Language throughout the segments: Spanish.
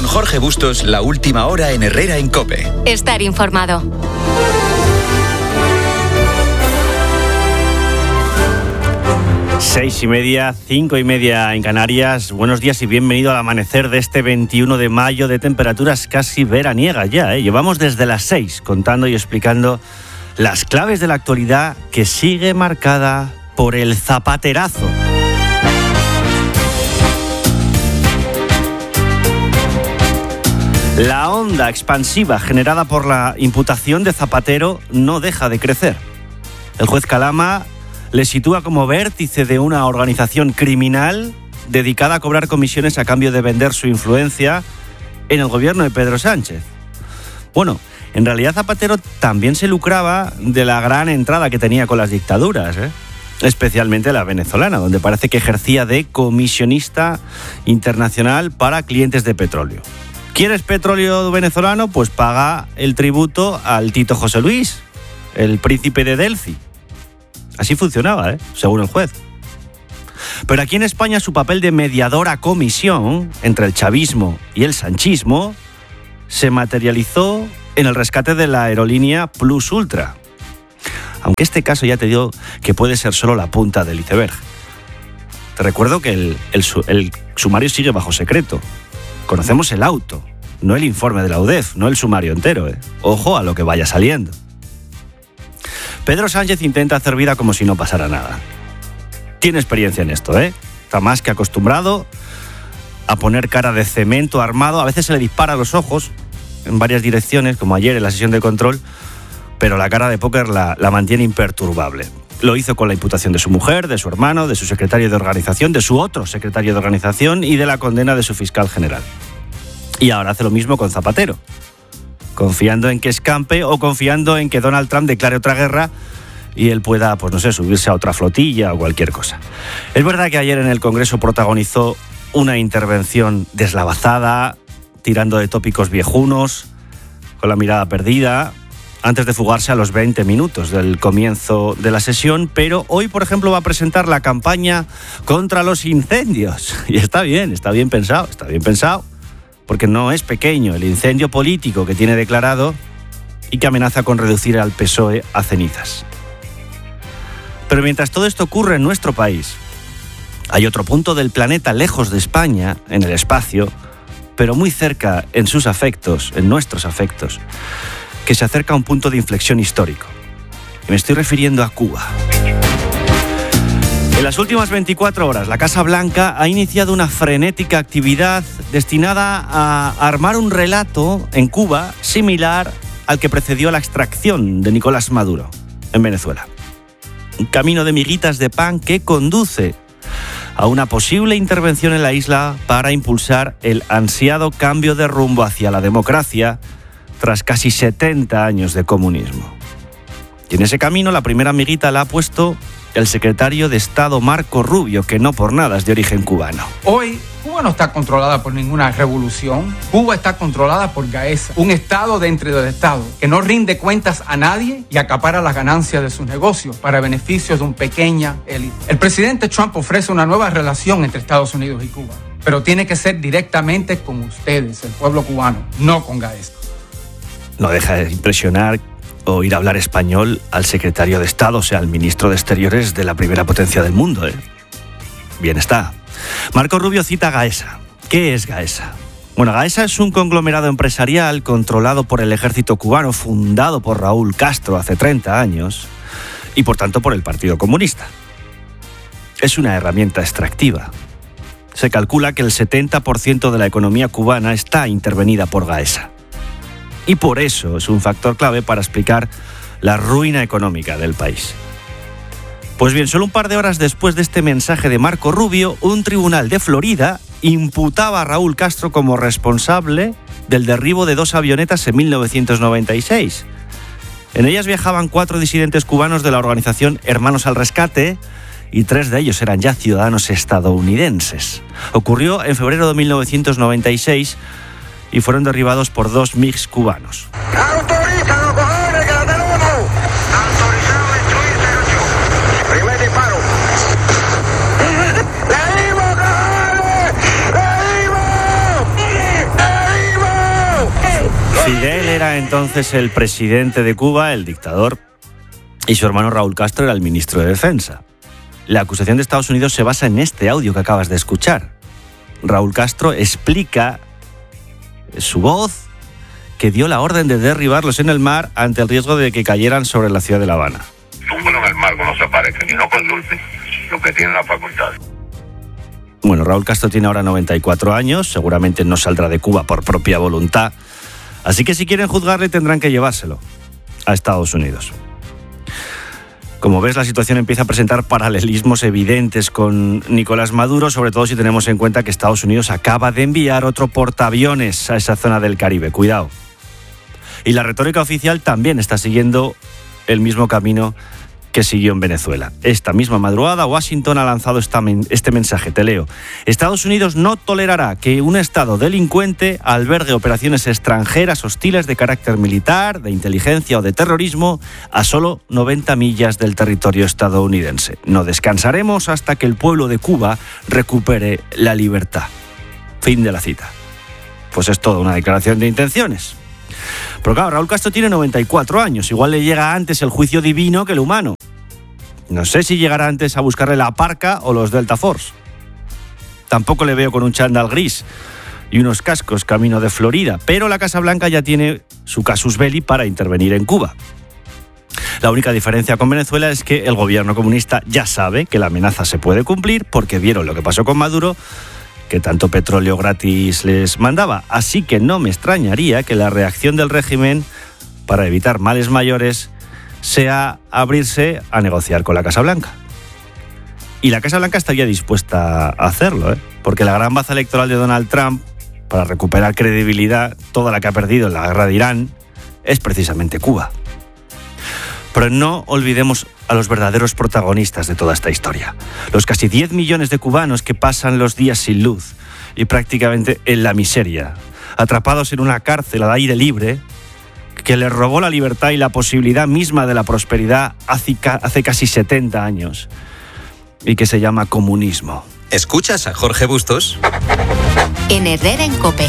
Jorge Bustos, la última hora en Herrera en COPE. Estar informado. Seis y media, 5:30 en Canarias. Buenos días y bienvenido al amanecer de este 21 de mayo de temperaturas casi veraniegas ya. Llevamos desde las 6 contando y explicando las claves de la actualidad que sigue marcada por el zapaterazo. La onda expansiva generada por la imputación de Zapatero no deja de crecer. El juez Calama le sitúa como vértice de una organización criminal dedicada a cobrar comisiones a cambio de vender su influencia en el gobierno de Pedro Sánchez. Bueno, en realidad Zapatero también se lucraba de la gran entrada que tenía con las dictaduras, especialmente la venezolana, donde parece que ejercía de comisionista internacional para clientes de petróleo. ¿Quieres petróleo venezolano? Pues paga el tributo al Tito José Luis, el príncipe de Delfi. Así funcionaba, según el juez. Pero aquí en España su papel de mediadora comisión entre el chavismo y el sanchismo se materializó en el rescate de la aerolínea Plus Ultra. Aunque este caso ya te digo que puede ser solo la punta del iceberg. Te recuerdo que el sumario sigue bajo secreto. Conocemos el auto, no el informe de la UDEF, no el sumario entero. Ojo a lo que vaya saliendo. Pedro Sánchez intenta hacer vida como si no pasara nada. Tiene experiencia en esto, Está más que acostumbrado a poner cara de cemento armado. A veces se le dispara a los ojos en varias direcciones, como ayer en la sesión de control, pero la cara de póker la mantiene imperturbable. Lo hizo con la imputación de su mujer, de su hermano, de su secretario de organización, de su otro secretario de organización y de la condena de su fiscal general. Y ahora hace lo mismo con Zapatero, confiando en que escampe o confiando en que Donald Trump declare otra guerra y él pueda, subirse a otra flotilla o cualquier cosa. Es verdad que ayer en el Congreso protagonizó una intervención deslavazada, tirando de tópicos viejunos, con la mirada perdida, antes de fugarse a los 20 minutos del comienzo de la sesión, pero hoy, por ejemplo, va a presentar la campaña contra los incendios. Y está bien pensado, porque no es pequeño el incendio político que tiene declarado y que amenaza con reducir al PSOE a cenizas. Pero mientras todo esto ocurre en nuestro país, hay otro punto del planeta lejos de España, en el espacio, pero muy cerca en sus afectos, en nuestros afectos, que se acerca a un punto de inflexión histórico. Y me estoy refiriendo a Cuba. En las últimas 24 horas, la Casa Blanca ha iniciado una frenética actividad destinada a armar un relato en Cuba similar al que precedió a la extracción de Nicolás Maduro en Venezuela. Un camino de miguitas de pan que conduce a una posible intervención en la isla para impulsar el ansiado cambio de rumbo hacia la democracia tras casi 70 años de comunismo. Y en ese camino la primera miguita la ha puesto el secretario de Estado Marco Rubio, que no por nada es de origen cubano. Hoy, Cuba no está controlada por ninguna revolución. Cuba está controlada por Gaesa, un Estado dentro del Estado que no rinde cuentas a nadie y acapara las ganancias de sus negocios para beneficios de una pequeña élite. El presidente Trump ofrece una nueva relación entre Estados Unidos y Cuba, pero tiene que ser directamente con ustedes, el pueblo cubano, no con Gaesa. No deja de impresionar oír hablar español al secretario de Estado, o sea, al ministro de Exteriores de la primera potencia del mundo. Bien está. Marco Rubio cita a Gaesa. ¿Qué es Gaesa? Bueno, Gaesa es un conglomerado empresarial controlado por el ejército cubano, fundado por Raúl Castro hace 30 años y por tanto por el Partido Comunista. Es una herramienta extractiva. Se calcula que el 70% de la economía cubana está intervenida por Gaesa. Y por eso es un factor clave para explicar la ruina económica del país. Pues bien, solo un par de horas después de este mensaje de Marco Rubio, un tribunal de Florida imputaba a Raúl Castro como responsable del derribo de 2 avionetas en 1996. En ellas viajaban 4 disidentes cubanos de la organización Hermanos al Rescate y 3 de ellos eran ya ciudadanos estadounidenses. Ocurrió en febrero de 1996 y fueron derribados por 2 MiGs cubanos. ¡Autorízalo, cojones, que la tenemos! Autorizado destruir 08. Primer disparo. ¡Le dimos, cojones! ¡Le dimos! ¡Le era entonces el presidente de Cuba, el dictador, y su hermano Raúl Castro era el ministro de Defensa. La acusación de Estados Unidos se basa en este audio que acabas de escuchar. Raúl Castro explica su voz que dio la orden de derribarlos en el mar ante el riesgo de que cayeran sobre la ciudad de La Habana. Bueno, en el mar cuando se aparezcan y no consulten lo que tienen la facultad. Bueno, Raúl Castro tiene ahora 94 años, seguramente no saldrá de Cuba por propia voluntad, así que si quieren juzgarle tendrán que llevárselo a Estados Unidos. Como ves, la situación empieza a presentar paralelismos evidentes con Nicolás Maduro, sobre todo si tenemos en cuenta que Estados Unidos acaba de enviar otro portaaviones a esa zona del Caribe. Cuidado. Y la retórica oficial también está siguiendo el mismo camino que siguió en Venezuela. Esta misma madrugada, Washington ha lanzado este mensaje, te leo. Estados Unidos no tolerará que un Estado delincuente albergue operaciones extranjeras hostiles de carácter militar, de inteligencia o de terrorismo a solo 90 millas del territorio estadounidense. No descansaremos hasta que el pueblo de Cuba recupere la libertad. Fin de la cita. Pues es toda una declaración de intenciones. Pero claro, Raúl Castro tiene 94 años, igual le llega antes el juicio divino que el humano. No sé si llegará antes a buscarle la parca o los Delta Force. Tampoco le veo con un chándal gris y unos cascos camino de Florida, pero la Casa Blanca ya tiene su casus belli para intervenir en Cuba. La única diferencia con Venezuela es que el gobierno comunista ya sabe que la amenaza se puede cumplir porque vieron lo que pasó con Maduro, que tanto petróleo gratis les mandaba. Así que no me extrañaría que la reacción del régimen, para evitar males mayores, sea abrirse a negociar con la Casa Blanca. Y la Casa Blanca estaría dispuesta a hacerlo, porque la gran baza electoral de Donald Trump, para recuperar credibilidad, toda la que ha perdido en la guerra de Irán, es precisamente Cuba. Pero no olvidemos a los verdaderos protagonistas de toda esta historia. Los casi 10 millones de cubanos que pasan los días sin luz y prácticamente en la miseria, atrapados en una cárcel al aire libre, que les robó la libertad y la posibilidad misma de la prosperidad hace casi 70 años, y que se llama comunismo. ¿Escuchas a Jorge Bustos? En Herrera en COPE.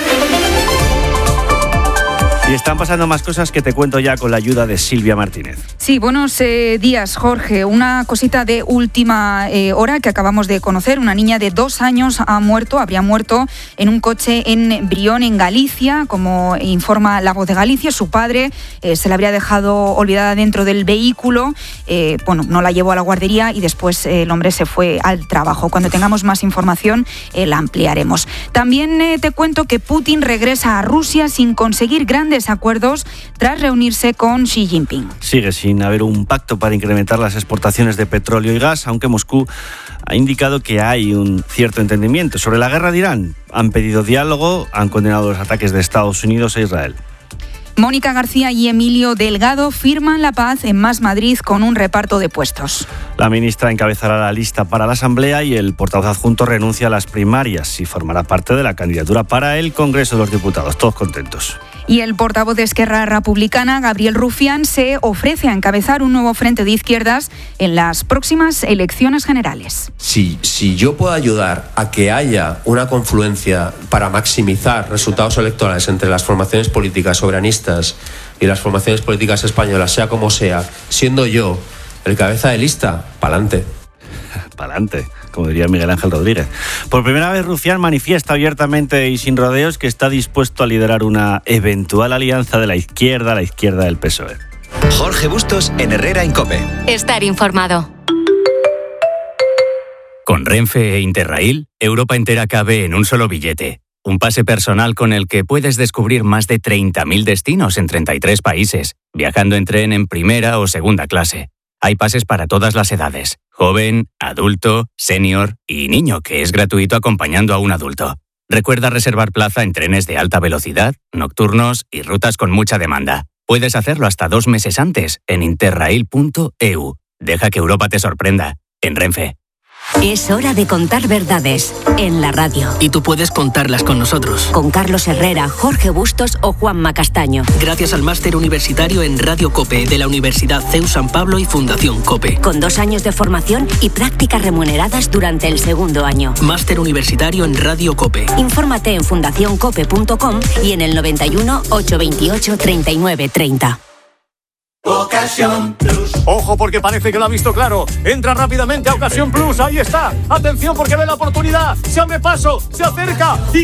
Y están pasando más cosas que te cuento ya con la ayuda de Silvia Martínez. Sí, buenos días, Jorge. Una cosita de última hora que acabamos de conocer. Una niña de 2 años habría muerto en un coche en Brión, en Galicia, como informa La Voz de Galicia. Su padre se la habría dejado olvidada dentro del vehículo. No la llevó a la guardería y después el hombre se fue al trabajo. Cuando tengamos más información, la ampliaremos. También te cuento que Putin regresa a Rusia sin conseguir grandes acuerdos tras reunirse con Xi Jinping. Sigue sin haber un pacto para incrementar las exportaciones de petróleo y gas, aunque Moscú ha indicado que hay un cierto entendimiento. Sobre la guerra de Irán, han pedido diálogo, han condenado los ataques de Estados Unidos a Israel. Mónica García y Emilio Delgado firman la paz en Más Madrid con un reparto de puestos. La ministra encabezará la lista para la Asamblea y el portavoz adjunto renuncia a las primarias y formará parte de la candidatura para el Congreso de los Diputados. Todos contentos. Y el portavoz de Esquerra Republicana, Gabriel Rufián, se ofrece a encabezar un nuevo frente de izquierdas en las próximas elecciones generales. Si yo puedo ayudar a que haya una confluencia para maximizar resultados electorales entre las formaciones políticas soberanistas y las formaciones políticas españolas, sea como sea, siendo yo el cabeza de lista, pa'lante. Pa'lante, como diría Miguel Ángel Rodríguez. Por primera vez, Rufián manifiesta abiertamente y sin rodeos que está dispuesto a liderar una eventual alianza de la izquierda del PSOE. Jorge Bustos en Herrera en COPE. Estar informado. Con Renfe e Interrail, Europa entera cabe en un solo billete. Un pase personal con el que puedes descubrir más de 30.000 destinos en 33 países, viajando en tren en primera o segunda clase. Hay pases para todas las edades, joven, adulto, senior y niño, que es gratuito acompañando a un adulto. Recuerda reservar plaza en trenes de alta velocidad, nocturnos y rutas con mucha demanda. Puedes hacerlo hasta 2 meses antes en interrail.eu. Deja que Europa te sorprenda. En Renfe. Es hora de contar verdades en la radio. Y tú puedes contarlas con nosotros. Con Carlos Herrera, Jorge Bustos o Juanma Castaño. Gracias al máster universitario en Radio COPE de la Universidad CEU San Pablo y Fundación COPE. Con 2 años de formación y prácticas remuneradas durante el segundo año. Máster universitario en Radio COPE. Infórmate en fundacioncope.com y en el 91 828 39 30. Ocasión Plus. Ojo, porque parece que lo ha visto claro. Entra rápidamente a Ocasión Plus. Ahí está. Atención, porque ve la oportunidad. Se abre paso, se acerca y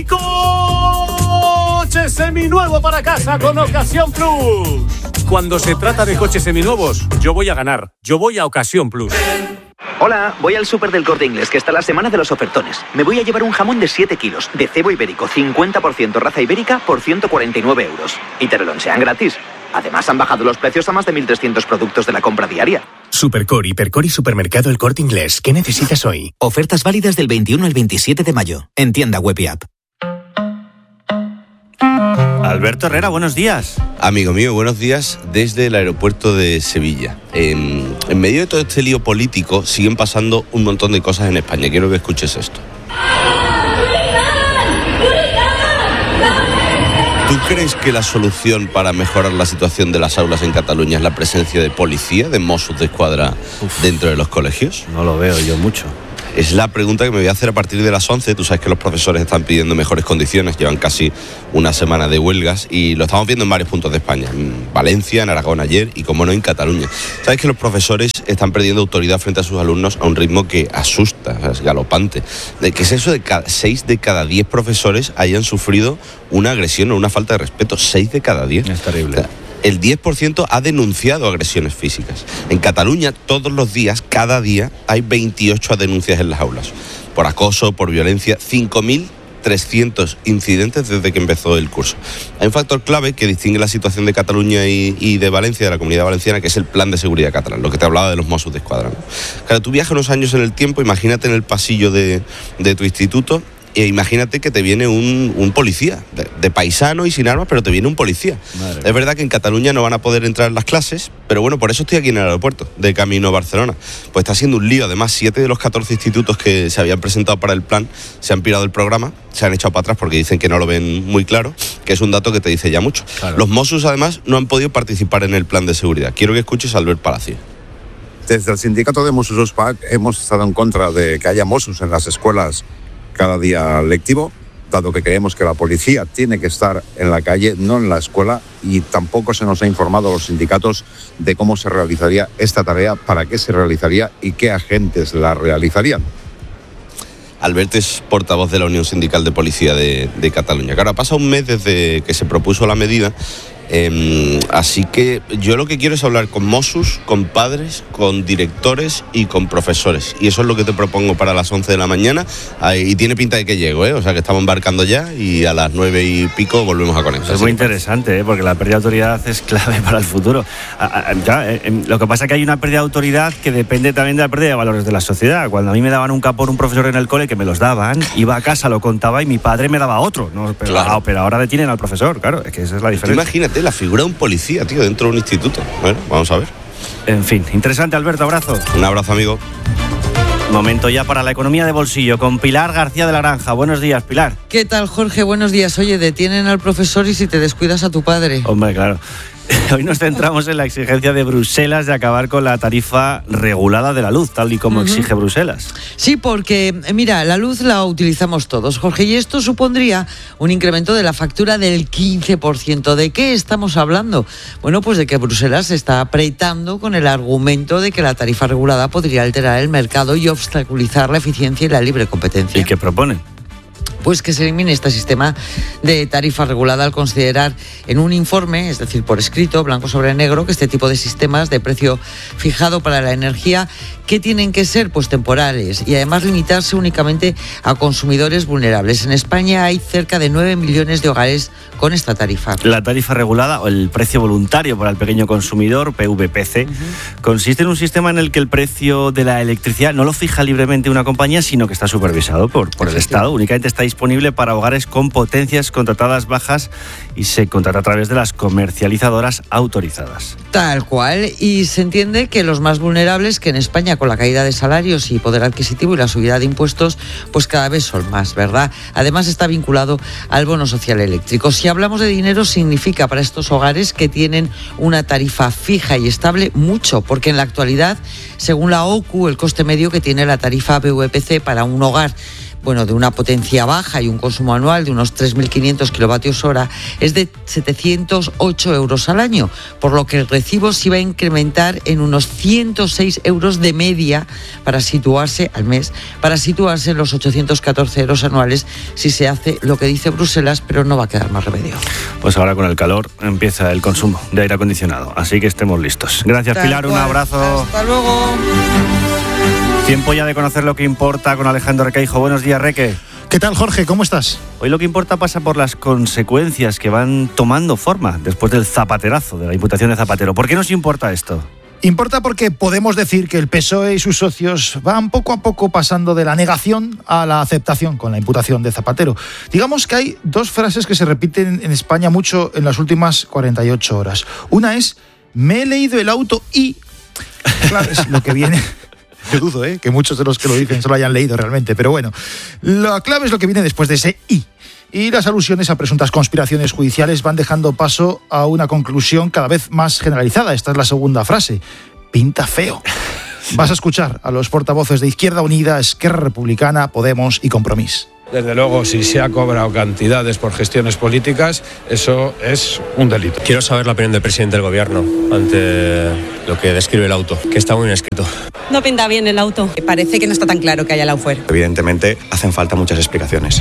coche seminuevo para casa con Ocasión Plus. Cuando se trata de coches seminuevos, yo voy a ganar. Yo voy a Ocasión Plus. Hola, voy al súper del Corte Inglés, que está la semana de los ofertones. Me voy a llevar un jamón de 7 kilos, de cebo ibérico, 50% raza ibérica, por 149 euros. Y te lo lonchean gratis. Además, han bajado los precios a más de 1.300 productos de la compra diaria. Supercore, Hipercore y Supermercado El Corte Inglés. ¿Qué necesitas hoy? Ofertas válidas del 21 al 27 de mayo. En tienda web y app. Alberto Herrera, buenos días. Amigo mío, buenos días desde el aeropuerto de Sevilla. En medio de todo este lío político siguen pasando un montón de cosas en España. Quiero que escuches esto. ¿Tú crees que la solución para mejorar la situación de las aulas en Cataluña es la presencia de policía, de Mossos d'Esquadra dentro de los colegios? No lo veo yo mucho. Es la pregunta que me voy a hacer a partir de las 11. Tú sabes que los profesores están pidiendo mejores condiciones, llevan casi una semana de huelgas y lo estamos viendo en varios puntos de España, en Valencia, en Aragón ayer y, como no, en Cataluña. Sabes que los profesores están perdiendo autoridad frente a sus alumnos a un ritmo que asusta, es galopante. ¿Qué es eso de que 6 de cada 10 profesores hayan sufrido una agresión o una falta de respeto? 6 de cada 10. Es terrible. O sea, el 10% ha denunciado agresiones físicas. En Cataluña, todos los días, cada día, hay 28 denuncias en las aulas. Por acoso, por violencia, 5.300 incidentes desde que empezó el curso. Hay un factor clave que distingue la situación de Cataluña y de Valencia, de la Comunidad Valenciana, que es el plan de seguridad catalán, lo que te hablaba de los Mossos d'Esquadra, ¿no? Claro, tú viajas unos años en el tiempo, imagínate en el pasillo de tu instituto. E imagínate que te viene un policía, de paisano y sin armas, pero te viene un policía. Es verdad que en Cataluña no van a poder entrar en las clases, pero bueno, por eso estoy aquí en el aeropuerto, de camino a Barcelona. Pues está siendo un lío. Además, 7 de los 14 institutos que se habían presentado para el plan se han pirado del programa, se han echado para atrás porque dicen que no lo ven muy claro, que es un dato que te dice ya mucho. Claro. Los Mossos, además, no han podido participar en el plan de seguridad. Quiero que escuches a Albert Palacio. Desde el sindicato de Mossos d'Esquadra hemos estado en contra de que haya Mossos en las escuelas cada día lectivo, dado que creemos que la policía tiene que estar en la calle, no en la escuela, y tampoco se nos ha informado a los sindicatos de cómo se realizaría esta tarea, para qué se realizaría y qué agentes la realizarían. Albert es portavoz de la Unión Sindical de Policía de Cataluña. Claro, ha pasado un mes desde que se propuso la medida. Así que yo lo que quiero es hablar con Mossos, con padres, con directores y con profesores, y eso es lo que te propongo para las 11 de la mañana. Y tiene pinta de que llego, o sea que estamos embarcando ya y a las 9 y pico volvemos a conectar. Es muy interesante, porque la pérdida de autoridad es clave para el futuro. Lo que pasa es que hay una pérdida de autoridad que depende también de la pérdida de valores de la sociedad. Cuando a mí me daban un capón un profesor en el cole, que me los daban, iba a casa, lo contaba y mi padre me daba otro, ¿no? Pero ahora detienen al profesor, claro, es que esa es la diferencia. Imagínate la figura de un policía, tío, dentro de un instituto. Bueno, vamos a ver. En fin, interesante, Alberto, abrazo. Un abrazo, amigo. Momento ya para la economía de bolsillo con Pilar García de la Granja. Buenos días, Pilar. ¿Qué tal, Jorge? Buenos días. Oye, detienen al profesor y si te descuidas a tu padre. Hombre, claro. Hoy nos centramos en la exigencia de Bruselas de acabar con la tarifa regulada de la luz, tal y como exige Bruselas. Sí, porque, mira, la luz la utilizamos todos, Jorge, y esto supondría un incremento de la factura del 15%. ¿De qué estamos hablando? Bueno, pues de que Bruselas se está apretando con el argumento de que la tarifa regulada podría alterar el mercado y obstaculizar la eficiencia y la libre competencia. ¿Y qué proponen? Pues que se elimine este sistema de tarifa regulada al considerar en un informe, es decir, por escrito, blanco sobre negro, que este tipo de sistemas de precio fijado para la energía, ¿qué tienen que ser? Pues temporales y además limitarse únicamente a consumidores vulnerables. En España hay cerca de 9 millones de hogares con esta tarifa. La tarifa regulada o el precio voluntario para el pequeño consumidor, PVPC, consiste en un sistema en el que el precio de la electricidad no lo fija libremente una compañía, sino que está supervisado por el Estado. Únicamente está disponible disponible para hogares con potencias contratadas bajas y se contrata a través de las comercializadoras autorizadas. Tal cual, y se entiende que los más vulnerables, que en España con la caída de salarios y poder adquisitivo y la subida de impuestos, pues cada vez son más, ¿verdad? Además está vinculado al bono social eléctrico. Si hablamos de dinero, significa para estos hogares que tienen una tarifa fija y estable mucho, porque en la actualidad, según la OCU, el coste medio que tiene la tarifa VPC para un hogar de una potencia baja y un consumo anual de unos 3.500 kilovatios hora es de 708 euros al año, por lo que el recibo se iba a incrementar en unos 106 euros de media para situarse al mes, para situarse en los 814 euros anuales si se hace lo que dice Bruselas, pero no va a quedar más remedio. Pues ahora con el calor empieza el consumo de aire acondicionado, así que estemos listos. Gracias, Pilar, un abrazo. Hasta luego. Tiempo ya de conocer lo que importa con Alejandro Requeijo. Buenos días, Reque. ¿Qué tal, Jorge? ¿Cómo estás? Hoy lo que importa pasa por las consecuencias que van tomando forma después del zapaterazo, de la imputación de Zapatero. ¿Por qué nos importa esto? Importa porque podemos decir que el PSOE y sus socios van poco a poco pasando de la negación a la aceptación con la imputación de Zapatero. Digamos que hay dos frases que se repiten en España mucho en las últimas 48 horas. Una es, me he leído el auto y... Claro, es lo que viene... Yo dudo, que muchos de los que lo dicen se lo hayan leído realmente, pero bueno, la clave es lo que viene después de ese i. Y las alusiones a presuntas conspiraciones judiciales van dejando paso a una conclusión cada vez más generalizada. Esta es la segunda frase. Pinta feo. Vas a escuchar a los portavoces de Izquierda Unida, Esquerra Republicana, Podemos y Compromís. Desde luego, si se ha cobrado cantidades por gestiones políticas, eso es un delito. Quiero saber la opinión del presidente del gobierno ante lo que describe el auto, que está muy bien escrito. No pinta bien el auto. Parece que no está tan claro que haya Lawfare. Evidentemente, hacen falta muchas explicaciones.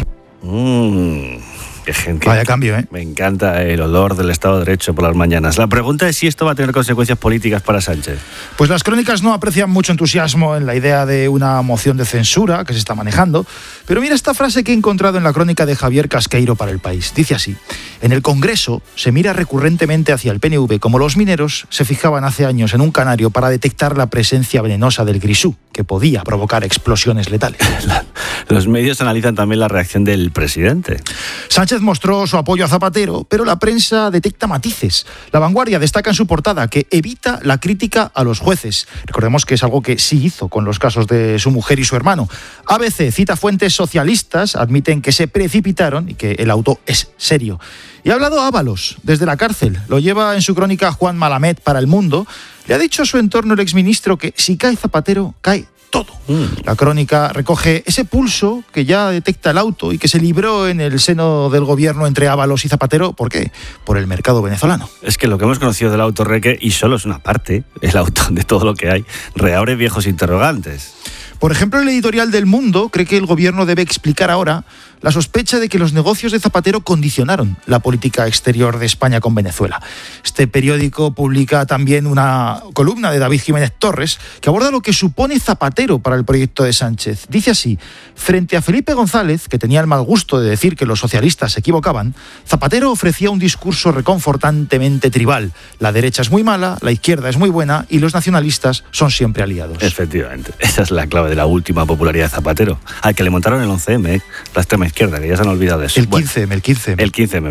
Qué gente. Vaya cambio, Me encanta el olor del Estado de Derecho por las mañanas. La pregunta es si esto va a tener consecuencias políticas para Sánchez. Pues las crónicas no aprecian mucho entusiasmo en la idea de una moción de censura que se está manejando. Pero mira esta frase que he encontrado en la crónica de Javier Casqueiro para El País. Dice así: en el Congreso se mira recurrentemente hacia el PNV como los mineros se fijaban hace años en un canario para detectar la presencia venenosa del grisú, que podía provocar explosiones letales. Los medios analizan también la reacción del presidente. Sánchez mostró su apoyo a Zapatero, pero la prensa detecta matices. La Vanguardia destaca en su portada que evita la crítica a los jueces. Recordemos que es algo que sí hizo con los casos de su mujer y su hermano. ABC cita fuentes socialistas, admiten que se precipitaron y que el auto es serio. Y ha hablado Ábalos desde la cárcel. Lo lleva en su crónica Juan Malamed para El Mundo. Le ha dicho a su entorno el exministro que si cae Zapatero, cae todo. La crónica recoge ese pulso que ya detecta el auto y que se libró en el seno del gobierno entre Ábalos y Zapatero. ¿Por qué? Por el mercado venezolano. Es que lo que hemos conocido del auto, Reque, y solo es una parte, el auto de todo lo que hay, reabre viejos interrogantes. Por ejemplo, el editorial del Mundo cree que el gobierno debe explicar ahora la sospecha de que los negocios de Zapatero condicionaron la política exterior de España con Venezuela. Este periódico publica también una columna de David Jiménez Torres que aborda lo que supone Zapatero para el proyecto de Sánchez. Dice así: frente a Felipe González, que tenía el mal gusto de decir que los socialistas se equivocaban, Zapatero ofrecía un discurso reconfortantemente tribal. La derecha es muy mala, la izquierda es muy buena y los nacionalistas son siempre aliados. Efectivamente, esa es la clave de la última popularidad de Zapatero, al que le montaron el 11M, la extrema izquierda, que ya se han olvidado de eso. El 15M. El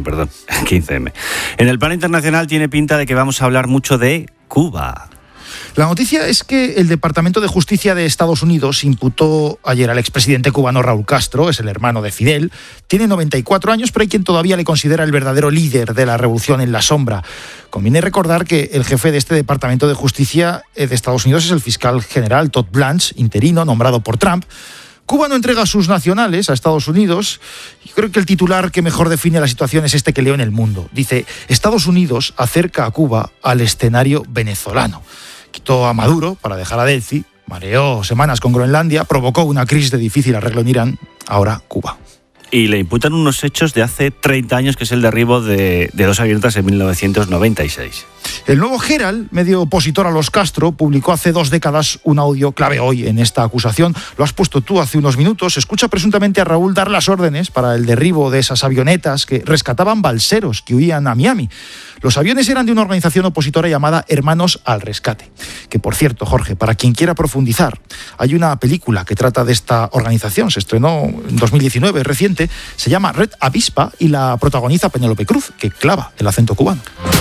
15M. En el plano internacional tiene pinta de que vamos a hablar mucho de Cuba. La noticia es que el Departamento de Justicia de Estados Unidos imputó ayer al expresidente cubano Raúl Castro, es el hermano de Fidel, tiene 94 años, pero hay quien todavía le considera el verdadero líder de la revolución en la sombra. Conviene recordar que el jefe de este Departamento de Justicia de Estados Unidos es el fiscal general Todd Blanche, interino, nombrado por Trump. Cuba no entrega a sus nacionales a Estados Unidos. Y creo que el titular que mejor define la situación es este que leo en El Mundo. Dice: Estados Unidos acerca a Cuba al escenario venezolano. Quitó a Maduro para dejar a Delcy, mareó semanas con Groenlandia, provocó una crisis de difícil arreglo en Irán, ahora Cuba. Y le imputan unos hechos de hace 30 años, que es el derribo de dos avionetas en 1996. El nuevo Herald, medio opositor a los Castro, publicó hace 2 décadas un audio clave hoy en esta acusación. Lo has puesto tú hace unos minutos. Escucha presuntamente a Raúl dar las órdenes para el derribo de esas avionetas que rescataban balseros que huían a Miami. Los aviones eran de una organización opositora llamada Hermanos al Rescate. Que, por cierto, Jorge, para quien quiera profundizar, hay una película que trata de esta organización. Se estrenó en 2019, reciente, presidente, se llama Red Avispa y la protagoniza Penélope Cruz, que clava el acento cubano.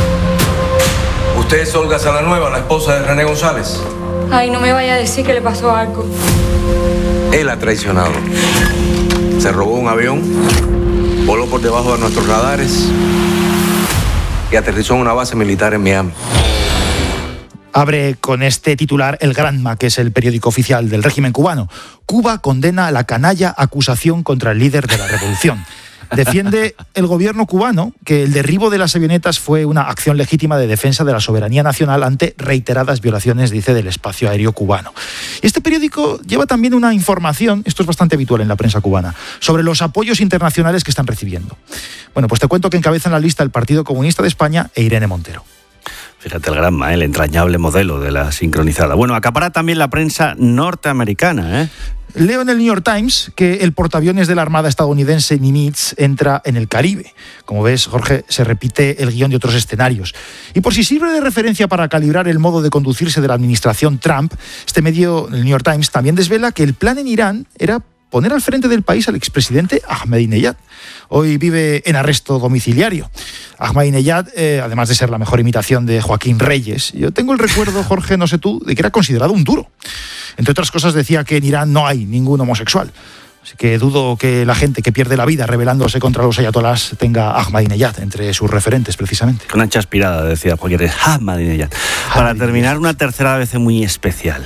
¿Usted es Olga Salanueva, la esposa de René González? Ay, no me vaya a decir que le pasó algo. Él ha traicionado. Se robó un avión, voló por debajo de nuestros radares y aterrizó en una base militar en Miami. Abre con este titular el Granma, que es el periódico oficial del régimen cubano. Cuba condena la canalla acusación contra el líder de la revolución. Defiende el gobierno cubano que el derribo de las avionetas fue una acción legítima de defensa de la soberanía nacional ante reiteradas violaciones, dice, del espacio aéreo cubano. Y este periódico lleva también una información, esto es bastante habitual en la prensa cubana, sobre los apoyos internacionales que están recibiendo. Bueno, pues te cuento que encabezan la lista el Partido Comunista de España e Irene Montero. Fíjate el Granma, el entrañable modelo de la sincronizada. Bueno, acapara también la prensa norteamericana, Leo en el New York Times que el portaaviones de la Armada estadounidense Nimitz entra en el Caribe. Como ves, Jorge, se repite el guión de otros escenarios. Y por si sirve de referencia para calibrar el modo de conducirse de la administración Trump, este medio, el New York Times, también desvela que el plan en Irán era poner al frente del país al expresidente Ahmadinejad. Hoy vive en arresto domiciliario. Ahmadinejad, además de ser la mejor imitación de Joaquín Reyes, yo tengo el recuerdo, Jorge, no sé tú, de que era considerado un duro. Entre otras cosas decía que en Irán no hay ningún homosexual. Así que dudo que la gente que pierde la vida rebelándose contra los ayatolás tenga Ahmadinejad entre sus referentes, precisamente. Una chaspirada, decía cualquier Ahmadinejad. Para terminar, una tercera ABC muy especial.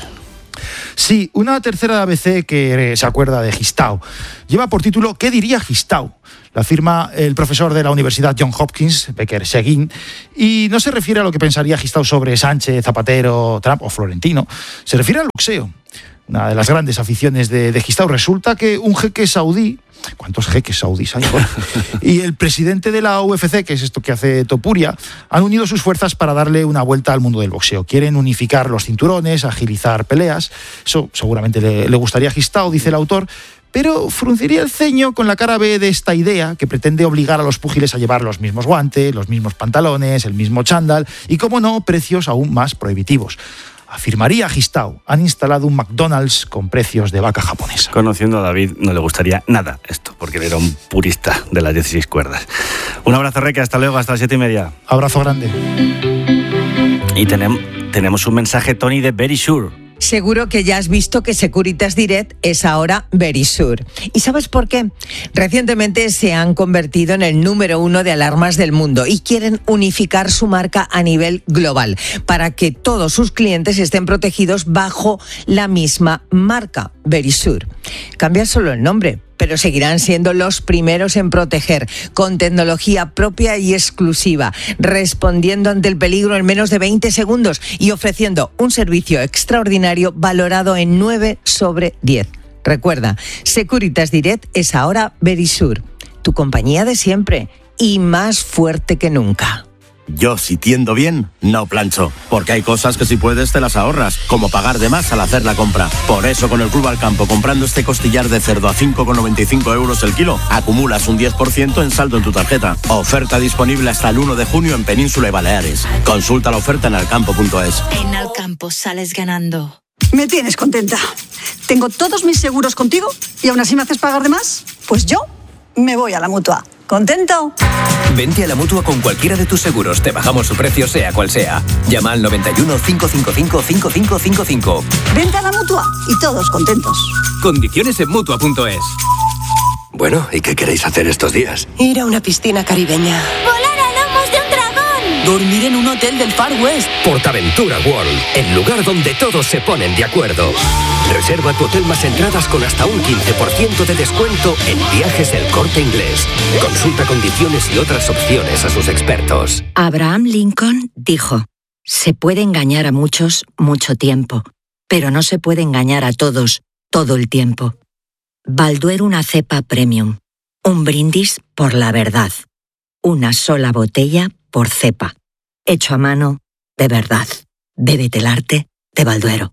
Sí, una tercera de ABC que se acuerda de Gistau. Lleva por título ¿Qué diría Gistau? La firma el profesor de la Universidad Johns Hopkins, Becker Seguin, y no se refiere a lo que pensaría Gistau sobre Sánchez, Zapatero, Trump o Florentino. Se refiere al boxeo. Una de las grandes aficiones de Gistau. Resulta que un jeque saudí, ¿cuántos jeques saudíes hay? Y el presidente de la UFC, que es esto que hace Topuria, han unido sus fuerzas para darle una vuelta al mundo del boxeo. Quieren unificar los cinturones, agilizar peleas. Eso seguramente le gustaría a Gistau, dice el autor, pero frunciría el ceño con la cara B de esta idea que pretende obligar a los púgiles a llevar los mismos guantes, los mismos pantalones, el mismo chándal y, como no, precios aún más prohibitivos. Afirmaría Gistau, han instalado un McDonald's con precios de vaca japonesa. Conociendo a David, no le gustaría nada esto, porque él era un purista de las 16 cuerdas. Un abrazo, Reque, hasta luego, hasta las 7:30. Abrazo grande. Y tenemos un mensaje, Tony, de Very Sure. Seguro que ya has visto que Securitas Direct es ahora Verisure. ¿Y sabes por qué? Recientemente se han convertido en el número 1 de alarmas del mundo y quieren unificar su marca a nivel global para que todos sus clientes estén protegidos bajo la misma marca, Verisure. Cambia solo el nombre, pero seguirán siendo los primeros en proteger, con tecnología propia y exclusiva, respondiendo ante el peligro en menos de 20 segundos y ofreciendo un servicio extraordinario valorado en 9 sobre 10. Recuerda, Securitas Direct es ahora Verisure, tu compañía de siempre y más fuerte que nunca. Yo, si tiendo bien, no plancho, porque hay cosas que si puedes te las ahorras, como pagar de más al hacer la compra. Por eso, con el Club Alcampo, comprando este costillar de cerdo a 5,95 euros el kilo, acumulas un 10% en saldo en tu tarjeta. Oferta disponible hasta el 1 de junio en Península y Baleares. Consulta la oferta en alcampo.es. En Alcampo sales ganando. Me tienes contenta. Tengo todos mis seguros contigo y aún así me haces pagar de más. Pues yo me voy a la Mutua. ¿Contento? Vente a la Mutua con cualquiera de tus seguros. Te bajamos su precio sea cual sea. Llama al 91 555 5555. Vente a la Mutua y todos contentos. Condiciones en Mutua.es. Bueno, ¿y qué queréis hacer estos días? Ir a una piscina caribeña. ¡Volar a lomos de un dragón! Dormir en un hotel del Far West. Portaventura World, el lugar donde todos se ponen de acuerdo. Reserva tu hotel más entradas con hasta un 15% de descuento en Viajes El Corte Inglés. Consulta condiciones y otras opciones a sus expertos. Abraham Lincoln dijo: se puede engañar a muchos mucho tiempo, pero no se puede engañar a todos todo el tiempo. Balduero, una cepa premium. Un brindis por la verdad. Una sola botella por cepa. Hecho a mano de verdad. Bébete el arte de Balduero.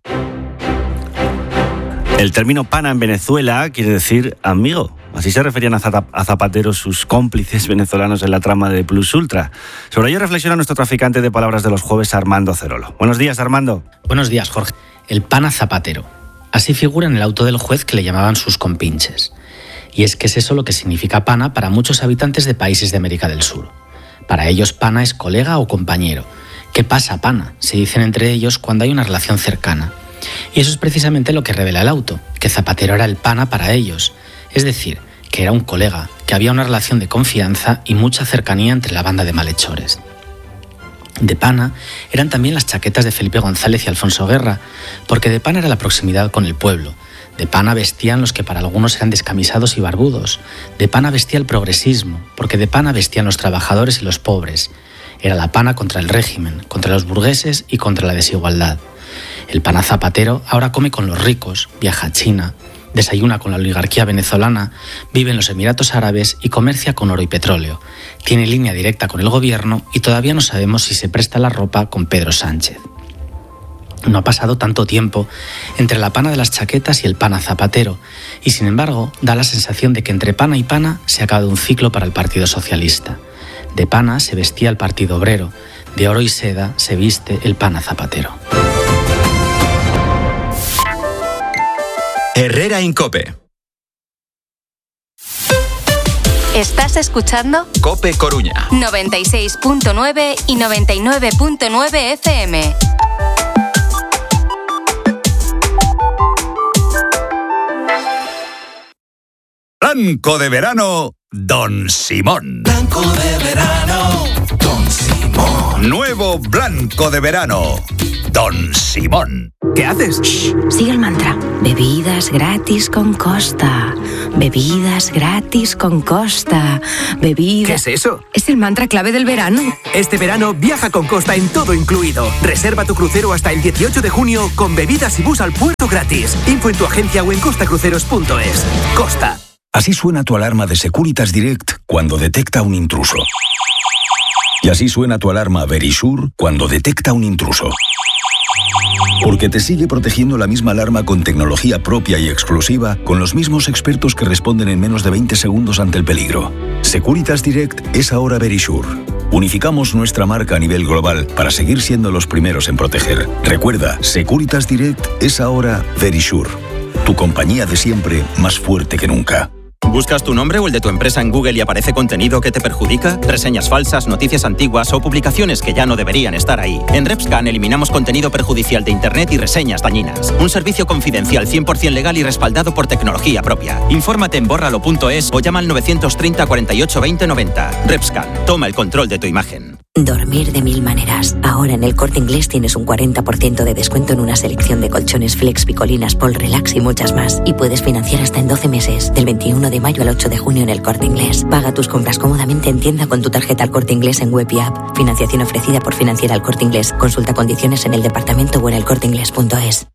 El término pana en Venezuela quiere decir amigo. Así se referían a Zapatero sus cómplices venezolanos en la trama de Plus Ultra. Sobre ello reflexiona nuestro traficante de palabras de los jueves, Armando Cerolo. Buenos días, Armando. Buenos días, Jorge. El pana Zapatero. Así figura en el auto del juez que le llamaban sus compinches. Y es que es eso lo que significa pana para muchos habitantes de países de América del Sur. Para ellos pana es colega o compañero. ¿Qué pasa, pana?, se dicen entre ellos cuando hay una relación cercana. Y eso es precisamente lo que revela el auto, que Zapatero era el pana para ellos. Es decir, que era un colega, que había una relación de confianza y mucha cercanía entre la banda de malhechores. De pana eran también las chaquetas de Felipe González y Alfonso Guerra, porque de pana era la proximidad con el pueblo. De pana vestían los que para algunos eran descamisados y barbudos. De pana vestía el progresismo, porque de pana vestían los trabajadores y los pobres. Era la pana contra el régimen, contra los burgueses y contra la desigualdad. El pana Zapatero ahora come con los ricos, viaja a China, desayuna con la oligarquía venezolana, vive en los Emiratos Árabes y comercia con oro y petróleo. Tiene línea directa con el gobierno y todavía no sabemos si se presta la ropa con Pedro Sánchez. No ha pasado tanto tiempo entre la pana de las chaquetas y el pana Zapatero, y sin embargo da la sensación de que entre pana y pana se ha acabado un ciclo para el Partido Socialista. De pana se vestía el Partido Obrero, de oro y seda se viste el pana Zapatero. Herrera en COPE. ¿Estás escuchando? COPE Coruña. 96.9 y 99.9 FM. Blanco de verano, Don Simón. Blanco de verano, Don Simón. Nuevo blanco de verano, Don Simón. ¿Qué haces? Shh, sigue el mantra. Bebidas gratis con Costa. Bebidas gratis con Costa. Bebidas... ¿Qué es eso? Es el mantra clave del verano. Este verano viaja con Costa en todo incluido. Reserva tu crucero hasta el 18 de junio con bebidas y bus al puerto gratis. Info en tu agencia o en costacruceros.es. Costa. Así suena tu alarma de Securitas Direct cuando detecta un intruso. Y así suena tu alarma Verisure cuando detecta un intruso. Porque te sigue protegiendo la misma alarma con tecnología propia y exclusiva, con los mismos expertos que responden en menos de 20 segundos ante el peligro. Securitas Direct es ahora Verisure. Unificamos nuestra marca a nivel global para seguir siendo los primeros en proteger. Recuerda, Securitas Direct es ahora Verisure. Tu compañía de siempre, más fuerte que nunca. ¿Buscas tu nombre o el de tu empresa en Google y aparece contenido que te perjudica? ¿Reseñas falsas, noticias antiguas o publicaciones que ya no deberían estar ahí? En RepScan eliminamos contenido perjudicial de Internet y reseñas dañinas. Un servicio confidencial 100% legal y respaldado por tecnología propia. Infórmate en bórralo.es o llama al 930 48 20 90. RepScan, toma el control de tu imagen. Dormir de mil maneras. Ahora en el Corte Inglés tienes un 40% de descuento en una selección de colchones Flex, Picolinas, Pol Relax y muchas más. Y puedes financiar hasta en 12 meses, del 21 de mayo al 8 de junio en el Corte Inglés. Paga tus compras cómodamente en tienda con tu tarjeta al Corte Inglés en web y app. Financiación ofrecida por Financiera al Corte Inglés. Consulta condiciones en el departamento o en elcorteinglés.es.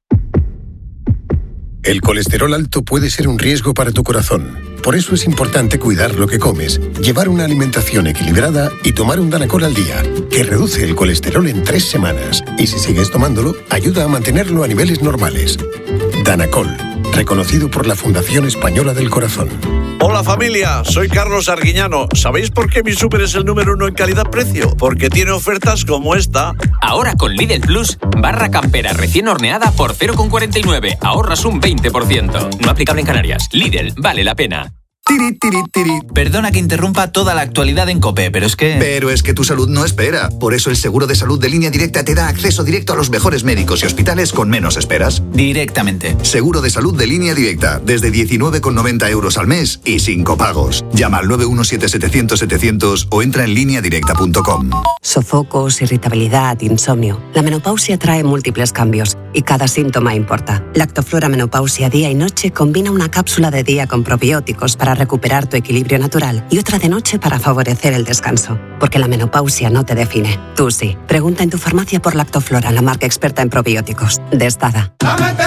El colesterol alto puede ser un riesgo para tu corazón. Por eso es importante cuidar lo que comes, llevar una alimentación equilibrada y tomar un Danacol al día, que reduce el colesterol en 3 semanas. Y si sigues tomándolo, ayuda a mantenerlo a niveles normales. Danacol, reconocido por la Fundación Española del Corazón. Hola familia, soy Carlos Arguiñano. ¿Sabéis por qué mi súper es el número 1 en calidad-precio? Porque tiene ofertas como esta. Ahora con Lidl Plus, barra campera recién horneada por 0,49. Ahorras un 20%. No aplicable en Canarias. Lidl, vale la pena. Perdona que interrumpa toda la actualidad en COPE, pero es que tu salud no espera. Por eso el seguro de salud de Línea Directa te da acceso directo a los mejores médicos y hospitales con menos esperas. Directamente. Seguro de salud de Línea Directa, desde 19,90 € al mes y sin copagos. Llama al 917-700-700 o entra en lineadirecta.com. Sofocos, irritabilidad, insomnio. La menopausia trae múltiples cambios y cada síntoma importa. Lactoflora Menopausia Día y Noche combina una cápsula de día con probióticos para recuperar tu equilibrio natural y otra de noche para favorecer el descanso. Porque la menopausia no te define. Tú sí. Pregunta en tu farmacia por Lactoflora, la marca experta en probióticos. De Estada.